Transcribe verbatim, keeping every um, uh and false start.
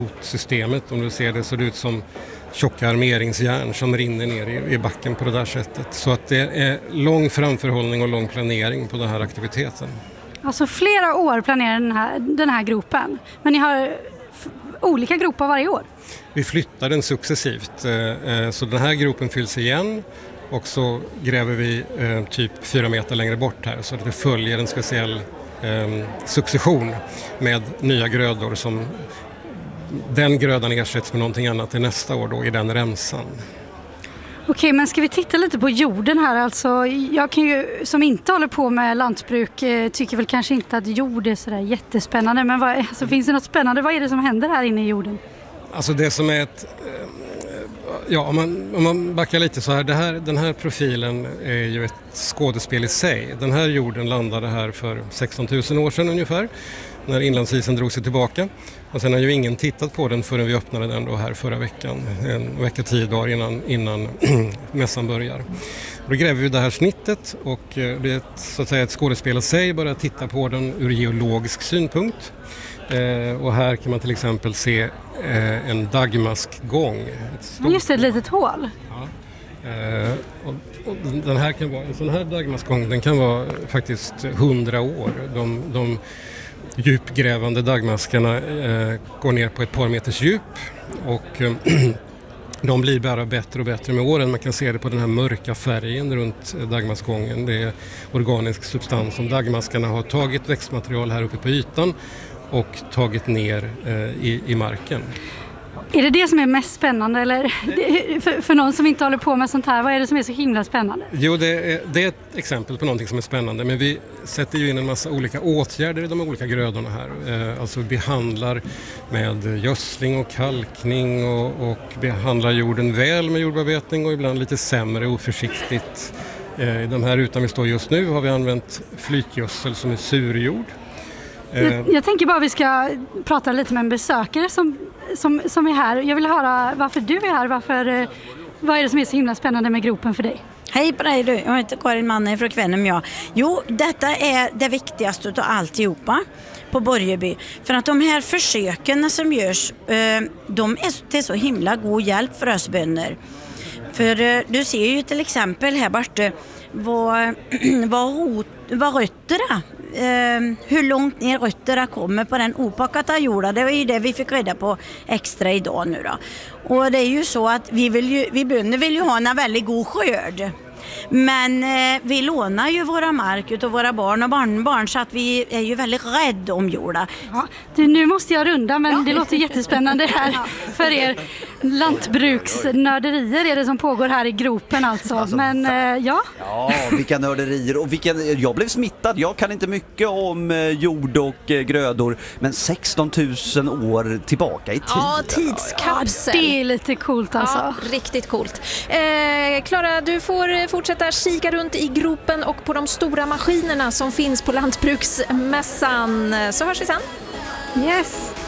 systemet. Om du ser det, så det ut som tjocka armeringsjärn som rinner ner i, i backen på det där sättet. Så att det är lång framförhållning och lång planering på den här aktiviteten. Alltså flera år planerar den här, den här gropen, men ni har f- olika gropar varje år? Vi flyttar den successivt, så den här gropen fylls igen och så gräver vi typ fyra meter längre bort här, så att vi följer en speciell succession med nya grödor som den grödan ersätts med någonting annat i nästa år då i den remsan. Okej, men ska vi titta lite på jorden här? Alltså, jag kan ju, som inte håller på med lantbruk, tycker väl kanske inte att jord är sådär jättespännande. Men vad, alltså, finns det något spännande? Vad är det som händer här inne i jorden? Alltså det som är ett... Ja, om man, om man backar lite så här, det här, den här profilen är ju ett skådespel i sig. Den här jorden landade här för sexton tusen år sedan ungefär, när inlandsisen drog sig tillbaka. Och sen har ju ingen tittat på den förrän vi öppnade den då här förra veckan, en vecka tio dagar innan, innan mässan börjar. Då gräver vi det här snittet och det är ett, så att säga ett skådespel i sig, bara titta på den ur geologisk synpunkt. Eh, och här kan man till exempel se eh, en dagmaskgång. Stort... Just det, ett litet hål. Ja. Eh, och, och den här kan vara, en sån här dagmaskgång, den kan vara faktiskt hundra år. De, de djupgrävande dagmaskarna eh, går ner på ett par meters djup och eh, de blir bara bättre och bättre med åren. Man kan se det på den här mörka färgen runt dagmaskgången. Det är organisk substans som dagmaskarna har tagit växtmaterial här uppe på ytan och tagit ner eh, i, i marken. Är det det som är mest spännande? Eller för, för någon som inte håller på med sånt här, vad är det som är så himla spännande? Jo, det är, det är ett exempel på någonting som är spännande. Men vi sätter ju in en massa olika åtgärder i de olika grödorna här. Eh, alltså vi behandlar med gödsling och kalkning och, och behandlar jorden väl med jordbearbetning och ibland lite sämre och oförsiktigt. Eh, I de här rutan vi står just nu har vi använt flytgödsel som är surjord. Jag, jag tänker bara att vi ska prata lite med en besökare som, som, som är här. Jag vill höra varför du är här. Varför, vad är det som är så himla spännande med gropen för dig? Hej på dig du, jag heter Karin Manne från Kvänum jag. Jo, detta är det viktigaste av alltihopa på Borgeby. För att de här försöken som görs, de är till så himla god hjälp för oss bönder. För du ser ju till exempel här borta vad, vad, hot, vad rötterna Uh, hur långt ner rötterna kommer på den opackade jorden. Det var ju det vi fick reda på extra idag nu då. Och det är ju så att vi, vill ju, vi bönder vill ju ha en väldigt god skörd. Men eh, vi lånar ju våra mark utav våra barn och barnbarn, så att vi är ju väldigt rädda om jorden. Ja, du, nu måste jag runda, men ja. Det låter jättespännande här för er. Lantbruksnörderier är det som pågår här i gropen alltså. alltså men eh, ja. Ja, vilka nörderier. Och vilken, jag blev smittad. Jag kan inte mycket om eh, jord och eh, grödor, men sexton tusen år tillbaka i tiden. Ja, tidskapsel. Ja, det är lite coolt alltså. Ja, riktigt coolt. Eh, Klara, du får fortsätta kika runt i gropen och på de stora maskinerna som finns på lantbruksmässan. Så hörs vi sen. Yes.